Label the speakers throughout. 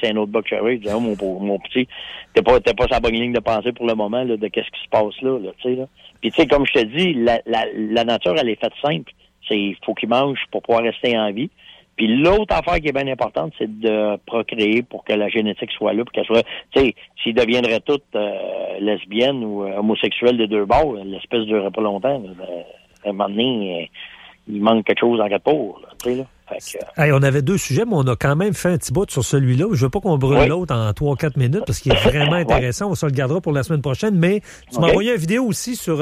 Speaker 1: c'est un autre boc chevreuil. Je dis, mon petit, t'es pas sur la bonne ligne de pensée pour le moment, là, de qu'est-ce qui se passe là, tu sais, là. Puis, tu sais, comme je te dis, la nature, elle est faite simple. Il faut qu'il mange pour pouvoir rester en vie. Puis l'autre affaire qui est bien importante, c'est de procréer pour que la génétique soit là, pour qu'elle soit, tu sais, s'ils deviendraient toutes lesbiennes ou homosexuelles des deux bords, l'espèce ne durerait pas longtemps. À un moment donné, il manque quelque chose en quatre pour, tu sais, là.
Speaker 2: Hey, on avait 2 sujets, mais on a quand même fait un petit bout sur celui-là. Je veux pas qu'on brûle l'autre en 3-4 minutes parce qu'il est vraiment intéressant. On se le gardera pour la semaine prochaine. Mais tu m'as envoyé une vidéo aussi sur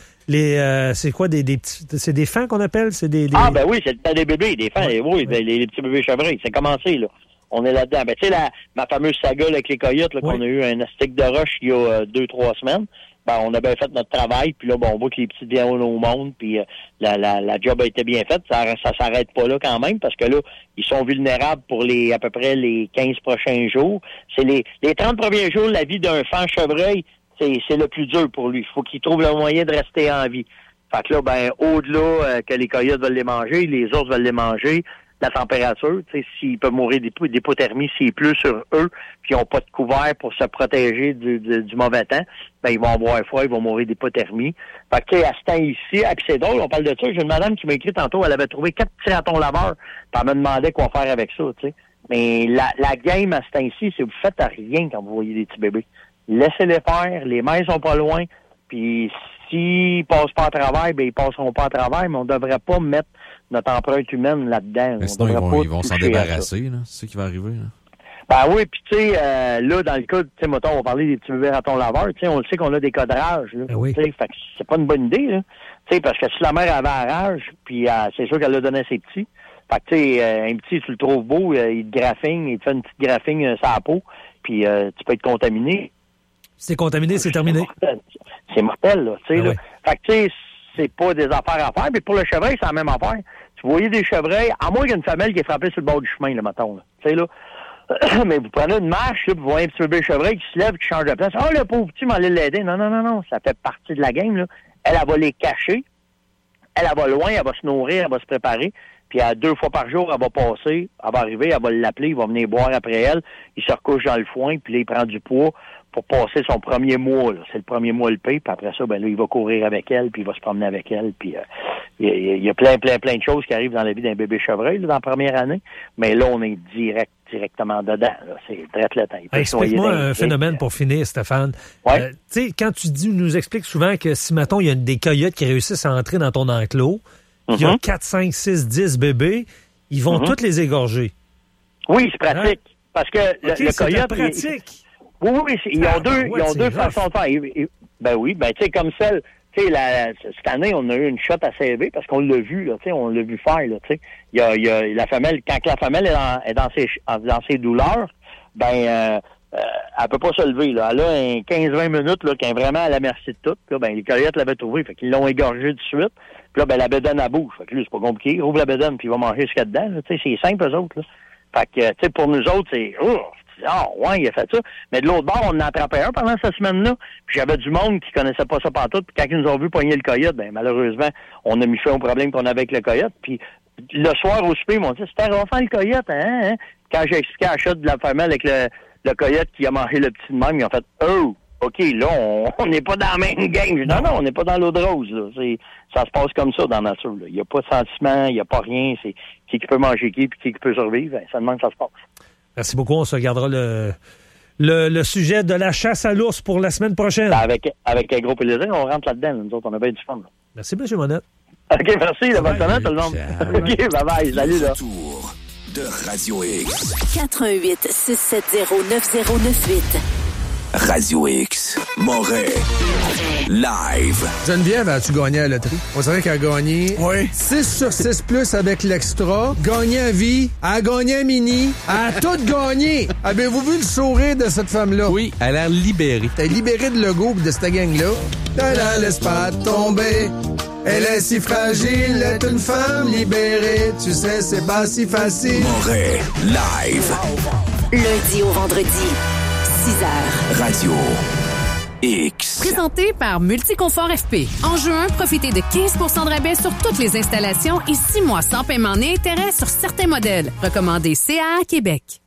Speaker 2: c'est quoi c'est des fans qu'on appelle? C'est des...
Speaker 1: Ah ben oui, c'est des bébés, des fans. Oui, les petits bébés chevreuils. C'est commencé, là. On est là-dedans. Ben tu sais, ma fameuse saga là, avec les coyotes, là, qu'on a eu un astic de roche il y a 2-3 semaines. Ben, on a bien fait notre travail, puis là, on voit que les petits viennent au monde, puis la job a été bien faite. Ça s'arrête pas là quand même, parce que là, ils sont vulnérables pour à peu près les 15 prochains jours. C'est les 30 premiers jours, la vie d'un fan chevreuil, c'est le plus dur pour lui. Il faut qu'il trouve le moyen de rester en vie. Fait que là, ben, au-delà que les coyotes veulent les manger, les autres veulent les manger, la température, tu sais, s'ils peuvent mourir d'hypothermie, s'il pleut sur eux, puis ils n'ont pas de couvert pour se protéger du mauvais temps, ben ils vont avoir froid, ils vont mourir d'hypothermie. Fait que, tu sais, à ce temps ici, puis c'est drôle, on parle de ça, j'ai une madame qui m'a écrit tantôt, elle avait trouvé 4 petits ratons laveurs, puis elle me demandait quoi faire avec ça, tu sais. Mais la game à ce temps-ci, c'est que vous faites rien quand vous voyez des petits bébés. Laissez-les faire, les mères sont pas loin, puis s'ils passent pas à travers, ben ils passeront pas à travers, mais on devrait pas mettre notre empreinte humaine là-dedans.
Speaker 3: Mais sinon, ils vont s'en débarrasser, là. C'est ce qui va arriver, là.
Speaker 1: Ben oui, puis tu sais, là, dans le cas, tu sais, mettons, on va parler des petits bébés ratons laveurs, tu sais, on le sait qu'on a des cadrages, là.
Speaker 2: Ben oui.
Speaker 1: Tu sais, fait que c'est pas une bonne idée, là. Tu sais, parce que si la mère avait un rage, puis c'est sûr qu'elle l'a donné à ses petits. Fait que, tu sais, un petit, tu le trouves beau, il te graffigne, il te fait une petite graffigne sur la peau, puis tu peux être contaminé.
Speaker 2: Si c'est contaminé, c'est terminé.
Speaker 1: C'est mortel, là, tu sais,
Speaker 2: ben
Speaker 1: là.
Speaker 2: Oui.
Speaker 1: Fait que, tu sais, c'est pas des affaires à faire, mais pour le chevreuil, c'est la même affaire. Vous voyez des chevreuils, à moins qu'il y ait une femelle qui est frappée sur le bord du chemin, là, mettons, là. Tu sais, là. Mais vous prenez une marche, là, puis vous voyez un petit bébé chevreuil qui se lève, qui change de place. Ah, le pauvre petit, m'allait l'aider. Non. Ça fait partie de la game, là. Elle va les cacher. Elle va loin, elle va se nourrir, elle va se préparer. Puis à 2 fois par jour, elle va passer, elle va arriver, elle va l'appeler, il va venir boire après elle. Il se recouche dans le foin, puis là, il prend du poids pour passer son premier mois, là. C'est le premier mois le paye, puis après ça, ben là, il va courir avec elle, puis il va se promener avec elle, puis il y a plein de choses qui arrivent dans la vie d'un bébé chevreuil, là, dans la première année. Mais là, on est directement dedans, là. C'est très le temps.
Speaker 2: Explique-moi un phénomène pour finir, Stéphane.
Speaker 1: Ouais.
Speaker 2: Tu sais, quand tu nous expliques souvent que si, mettons, il y a des coyotes qui réussissent à entrer dans ton enclos, il y a 4, 5, 6, 10 bébés, ils vont tous les égorger.
Speaker 1: Oui, c'est pratique. Hein? Parce que le coyote...
Speaker 2: C'est pratique.
Speaker 1: Oui, ils ont deux façons de faire. Ben oui, ben tu sais, comme celle... Tu sais, cette année, on a eu une shot assez élevée parce qu'on l'a vu, là, tu sais, on l'a vu faire, là, tu sais. Il y a la femelle, quand la femelle est dans ses douleurs, ben, elle peut pas se lever, là. Elle a 15-20 minutes, là, qui est vraiment à la merci de tout. Là, ben, les coyotes l'avaient trouvé, fait qu'ils l'ont égorgé tout de suite. Puis là, ben, la bédaine à bouche. Fait que lui, c'est pas compliqué. Il ouvre la bédaine, puis il va manger ce qu'il y a dedans, là. Tu sais, c'est simple, eux autres, là. Fait que, tu sais, pour nous autres, c'est, ouais, il a fait ça. Mais de l'autre bord, on en a attrapé un pendant cette semaine-là. Puis j'avais du monde qui connaissait pas ça pantoute. Puis quand ils nous ont vu pogner le coyote, ben, malheureusement, on a mis fin au problème qu'on avait avec le coyote. Puis le soir au souper, ils m'ont dit, c'était on fait le coyote, hein? Quand j'ai expliqué à la chute de la femelle avec le coyote qui a mangé le petit de même, ils ont fait, oh! OK, là, on n'est pas dans la même game. Non, on n'est pas dans l'eau de rose, là. Ça se passe comme ça dans la nature, là. Il n'y a pas de sentiment, il n'y a pas rien. C'est qui peut manger qui, puis qui peut survivre. Ben, ça demande que ça se passe. Merci
Speaker 2: beaucoup. On se regardera le sujet de la chasse à l'ours pour la semaine prochaine.
Speaker 1: Avec un gros plaisir, on rentre là-dedans. Nous autres, on a bien du fun, là.
Speaker 2: Merci, M. Monette.
Speaker 1: OK, merci. Bonne semaine, tout le monde. OK, bye-bye. Salut, là.
Speaker 4: Tour de Radio X.
Speaker 5: 418-670-9098.
Speaker 4: Radio X, Moret, live.
Speaker 6: Geneviève, as-tu gagné à la loterie? On savait qu'elle a gagné 6 sur 6 plus avec l'extra, gagné à vie, elle a gagné à mini, elle a tout gagné. Avez-vous vu le sourire de cette femme-là?
Speaker 3: Oui, elle a l'air libérée.
Speaker 6: T'es libérée de Legault et de cette gang-là. Ne la laisse pas tomber. Elle est si fragile, est une femme libérée. Tu sais, c'est pas si facile.
Speaker 4: Moret, live.
Speaker 5: Lundi au vendredi. 6h.
Speaker 4: Radio X.
Speaker 7: Présenté par Multiconfort FP. En juin, profitez de 15 % de rabais sur toutes les installations et 6 mois sans paiement ni intérêt sur certains modèles. Recommandé CA Québec.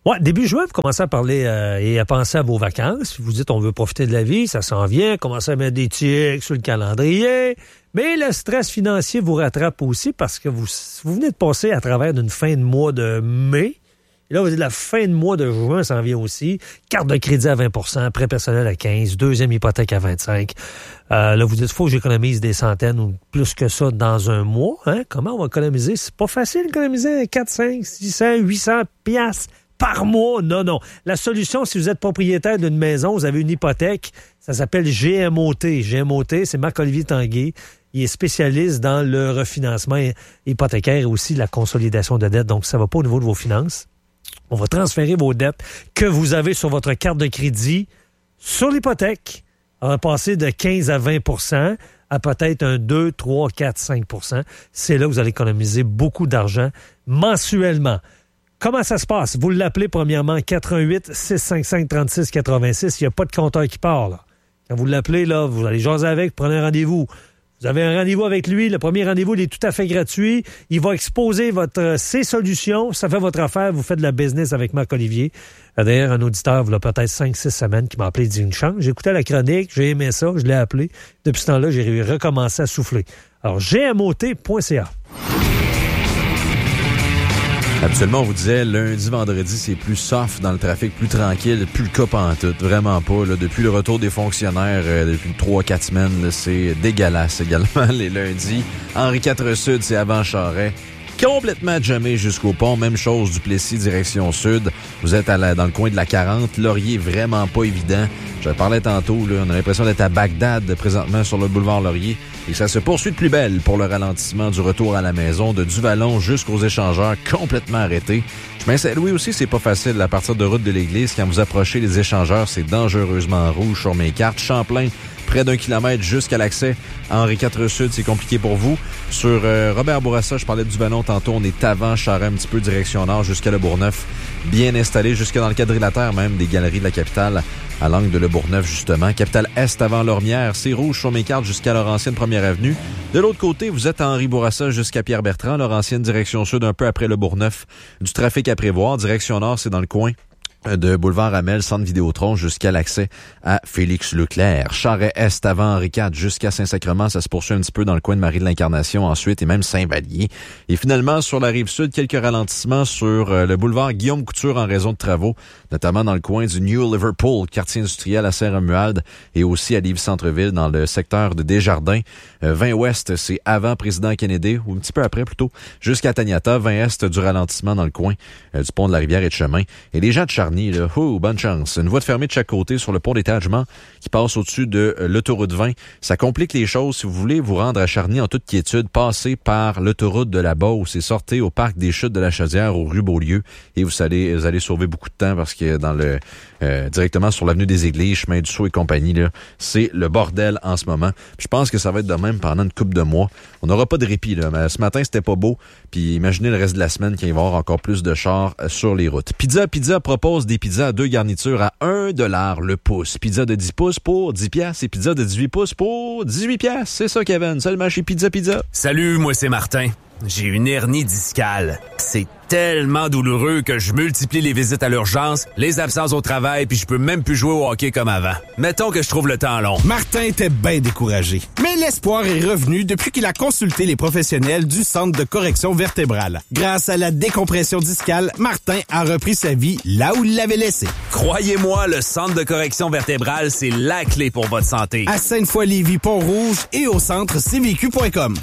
Speaker 2: Ouais, début juin, vous commencez à parler et à penser à vos vacances. Vous dites, on veut profiter de la vie, ça s'en vient. Commencez à mettre des tics sur le calendrier. Mais le stress financier vous rattrape aussi parce que vous venez de passer à travers d'une fin de mois de mai. Et là, vous dites, la fin de mois de juin s'en vient aussi. Carte de crédit à 20%, prêt personnel à 15%, deuxième hypothèque à 25%. Là, vous dites, faut que j'économise des centaines ou plus que ça dans un mois. Hein? Comment on va économiser? C'est pas facile d'économiser 4, 5, 600, 800 piastres par mois. Non. La solution, si vous êtes propriétaire d'une maison, vous avez une hypothèque, ça s'appelle GMOT. GMOT, c'est Marc-Olivier Tanguay. Il est spécialiste dans le refinancement hypothécaire et aussi la consolidation de dettes. Donc, ça ne va pas au niveau de vos finances. On va transférer vos dettes que vous avez sur votre carte de crédit sur l'hypothèque. On va passer de 15 à 20% à peut-être un 2, 3, 4, 5%. C'est là que vous allez économiser beaucoup d'argent mensuellement. Comment ça se passe? Vous l'appelez premièrement 418-655-3686. Il n'y a pas de compteur qui part. Là. Quand vous l'appelez, là, vous allez jaser avec, prenez un rendez-vous. Vous avez un rendez-vous avec lui. Le premier rendez-vous, il est tout à fait gratuit. Il va exposer ses solutions. Ça fait votre affaire. Vous faites de la business avec Marc-Olivier. D'ailleurs, un auditeur, il y a peut-être 5-6 semaines, qui m'a appelé, il dit une chance. J'écoutais la chronique, j'ai aimé ça, je l'ai appelé. Depuis ce temps-là, j'ai recommencé à souffler. Alors, gmot.ca.
Speaker 3: Habituellement, on vous disait, lundi, vendredi, c'est plus soft dans le trafic, plus tranquille, plus le cas pantoute. Vraiment pas. Là, depuis le retour des fonctionnaires, depuis 3-4 semaines, là, c'est dégueulasse également les lundis. Henri IV Sud, c'est avant Charest. Complètement jamais jusqu'au pont. Même chose, Duplessis, direction sud. Vous êtes dans le coin de la 40. Laurier, vraiment pas évident. Je parlais tantôt, là, on a l'impression d'être à Bagdad présentement sur le boulevard Laurier. Et ça se poursuit de plus belle pour le ralentissement du retour à la maison, de Duvallon jusqu'aux échangeurs, complètement arrêtés. Chemin Saint-Louis aussi, c'est pas facile. À partir de route de l'église, quand vous approchez les échangeurs, c'est dangereusement rouge sur mes cartes. Champlain, près d'1 kilomètre jusqu'à l'accès à Henri IV Sud, c'est compliqué pour vous. Sur Robert Bourassa, je parlais de Duvallon tantôt, on est avant Charest, un petit peu direction nord jusqu'à Le Bourgneuf, bien installé jusque dans le quadrilatère même des galeries de la capitale, à l'angle de Le Bourgneuf justement. Capitale Est avant Lormière, c'est rouge sur mes cartes jusqu'à Laurentienne Première Avenue. De l'autre côté, vous êtes à Henri Bourassa jusqu'à Pierre-Bertrand, Laurentienne direction sud un peu après Le Bourgneuf. Du trafic à prévoir, direction nord, c'est dans le coin de Boulevard Hamel, Centre Vidéotron, jusqu'à l'accès à Félix-Leclerc. Charest-Est avant Henri IV jusqu'à Saint-Sacrement, ça se poursuit un petit peu dans le coin de Marie de l'Incarnation ensuite, et même Saint-Vallier. Et finalement, sur la Rive-Sud, quelques ralentissements sur le boulevard Guillaume Couture en raison de travaux, notamment dans le coin du New Liverpool, quartier industriel à Saint-Romuald, et aussi à Lévis-Centreville, dans le secteur de Desjardins. 20 Ouest, c'est avant Président Kennedy, ou un petit peu après plutôt, jusqu'à Taniata. 20 Est, du ralentissement dans le coin du pont de la Rivière et de Chemin. Et les gens de Charny, là, bonne chance. Une voie de fermée de chaque côté sur le pont d'étagement qui passe au-dessus de l'autoroute 20. Ça complique les choses. Si vous voulez vous rendre à Charny en toute quiétude, passez par l'autoroute de la Beauce et sortez au parc des Chutes de la Chaudière, aux rues Beaulieu, et vous allez sauver beaucoup de temps parce que dans le directement sur l'avenue des Églises, chemin du Sceau et compagnie, là, c'est le bordel en ce moment. Puis je pense que ça va être de même pendant une couple de mois. On n'aura pas de répit, là. Mais ce matin, c'était pas beau. Puis imaginez le reste de la semaine qu'il va y avoir encore plus de chars sur les routes. Pizza propose des pizzas à 2 garnitures à $1 le pouce. Pizza de 10 pouces pour 10 piastres et pizza de 18 pouces pour 18 piastres. C'est ça, Kevin. Seulement chez Pizza.
Speaker 8: Salut, moi c'est Martin. J'ai une hernie discale. C'est tellement douloureux que je multiplie les visites à l'urgence, les absences au travail, puis je peux même plus jouer au hockey comme avant. Mettons que je trouve le temps long.
Speaker 9: Martin était bien découragé. Mais l'espoir est revenu depuis qu'il a consulté les professionnels du Centre de correction vertébrale. Grâce à la décompression discale, Martin a repris sa vie là où il l'avait laissée.
Speaker 8: Croyez-moi, le Centre de correction vertébrale, c'est la clé pour votre santé.
Speaker 9: À Sainte-Foy-Lévis, Pont-Rouge et au centre cvq.com.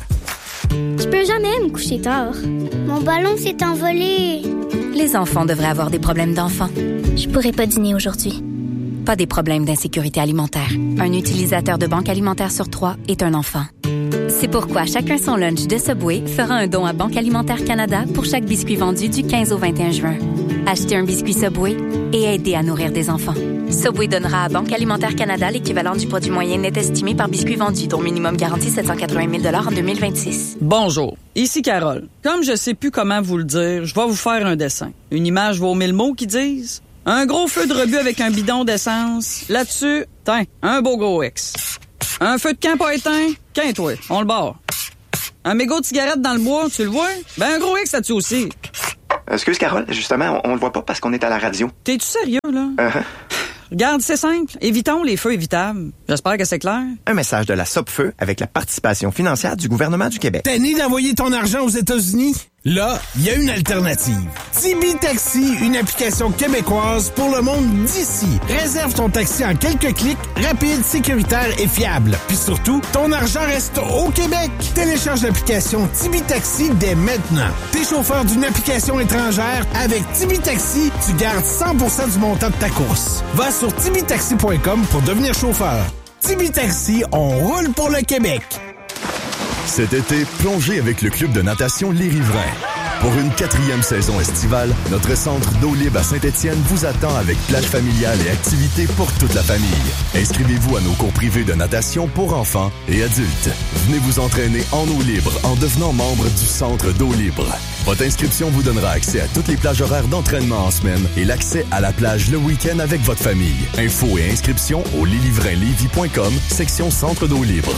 Speaker 10: Je peux jamais me coucher tard. Mon ballon s'est envolé.
Speaker 5: Les enfants devraient avoir des problèmes d'enfants.
Speaker 10: Je pourrais pas dîner aujourd'hui.
Speaker 5: Pas des problèmes d'insécurité alimentaire. Un utilisateur de Banque Alimentaire sur 3 est un enfant. C'est pourquoi Chacun son lunch de Subway fera un don à Banque Alimentaire Canada pour chaque biscuit vendu du 15 au 21 juin. Achetez un biscuit Subway et aidez à nourrir des enfants. Subway donnera à Banque Alimentaire Canada l'équivalent du produit moyen net estimé par biscuit vendu, dont minimum garanti 780 000 $ en 2026.
Speaker 11: Bonjour, ici Carole. Comme je sais plus comment vous le dire, je vais vous faire un dessin. Une image vaut 1000 mots qui disent un gros feu de rebut avec un bidon d'essence. Là-dessus, tiens, un beau gros X. Un feu de camp pas éteint, qu'un-toi, on le barre. Un mégot de cigarette dans le bois, tu le vois? Ben un gros X là-dessus aussi.
Speaker 12: Excuse, Carole, justement, on le voit pas parce qu'on est à la radio.
Speaker 11: T'es-tu sérieux, là? Regarde, c'est simple. Évitons les feux évitables. J'espère que c'est clair.
Speaker 12: Un message de la Sopfeu avec la participation financière du gouvernement du Québec.
Speaker 9: T'as né d'envoyer ton argent aux États-Unis? Là, il y a une alternative. Tibi Taxi, une application québécoise pour le monde d'ici. Réserve ton taxi en quelques clics, rapide, sécuritaire et fiable. Puis surtout, ton argent reste au Québec. Télécharge l'application Tibi Taxi dès maintenant. T'es chauffeur d'une application étrangère, avec Tibi Taxi, tu gardes 100% du montant de ta course. Va sur tibitaxi.com pour devenir chauffeur. Tibi Taxi, on roule pour le Québec.
Speaker 13: Cet été, plongez avec le club de natation Les Riverains. Pour une 4e saison estivale, notre centre d'eau libre à Saint-Étienne vous attend avec plage familiale et activités pour toute la famille. Inscrivez-vous à nos cours privés de natation pour enfants et adultes. Venez vous entraîner en eau libre en devenant membre du centre d'eau libre. Votre inscription vous donnera accès à toutes les plages horaires d'entraînement en semaine et l'accès à la plage le week-end avec votre famille. Infos et inscriptions au leslivrainslévis.com, section centre d'eau libre.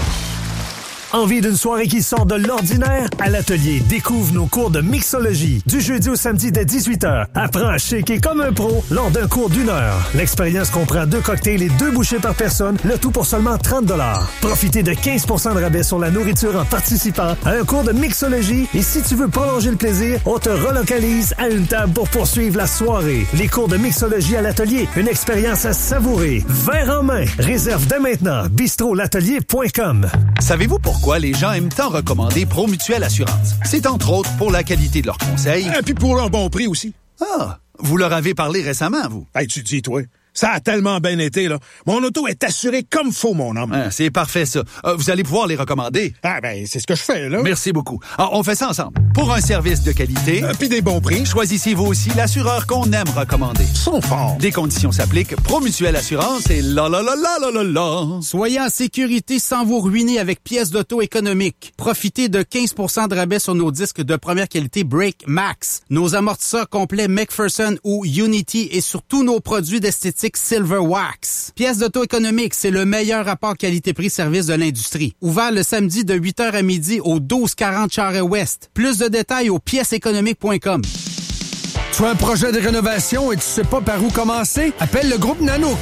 Speaker 2: Envie d'une soirée qui sort de l'ordinaire? À l'atelier, découvre nos cours de mixologie. Du jeudi au samedi dès 18h. Apprends à shaker comme un pro lors d'un cours d'1 heure. L'expérience comprend 2 cocktails et 2 bouchées par personne, le tout pour seulement 30$. Profitez de 15% de rabais sur la nourriture en participant à un cours de mixologie. Et si tu veux prolonger le plaisir, on te relocalise à une table pour poursuivre la soirée. Les cours de mixologie à l'atelier, une expérience à savourer. Verre en main. Réserve dès maintenant. bistrolatelier.com.
Speaker 14: Savez-vous pourquoi les gens aiment tant recommander Promutuelle Assurance? C'est entre autres pour la qualité de leurs conseils.
Speaker 15: Et puis pour leur bon prix aussi.
Speaker 14: Ah, vous leur avez parlé récemment, vous?
Speaker 15: Hey, tu dis, toi. Ça a tellement bien été, là. Mon auto est assurée comme faut, mon homme.
Speaker 14: Ah, c'est parfait, ça. Vous allez pouvoir les recommander.
Speaker 15: Ah, ben, c'est ce que je fais, là.
Speaker 14: Merci beaucoup. Alors, on fait ça ensemble. Pour un service de qualité...
Speaker 15: puis des bons prix.
Speaker 14: Choisissez vous aussi l'assureur qu'on aime recommander.
Speaker 15: Sont forts.
Speaker 14: Des conditions s'appliquent. Promutuelle Assurance et la la la la la la la.
Speaker 16: Soyez en sécurité sans vous ruiner avec pièces d'auto économiques. Profitez de 15% de rabais sur nos disques de première qualité Brake Max, nos amortisseurs complets McPherson ou Unity et sur tous nos produits d'esthétique Silver Wax. Pièces d'auto économiques, c'est le meilleur rapport qualité-prix-service de l'industrie. Ouvert le samedi de 8h à midi au 1240 Charest-Ouest. Plus de détails au pièceséconomique.com.
Speaker 6: Tu as un projet de rénovation et tu sais pas par où commencer? Appelle le groupe Nanook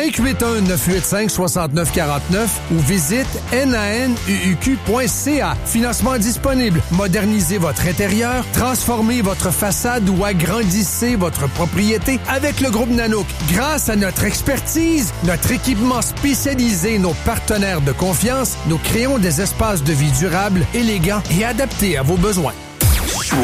Speaker 6: 581-985-6949 ou visite nanuq.ca. Financement disponible. Modernisez votre intérieur, transformez votre façade ou agrandissez votre propriété avec le groupe Nanook. Grâce à notre expertise, notre équipement spécialisé, nos partenaires de confiance, nous créons des espaces de vie durables, élégants et adaptés à vos besoins.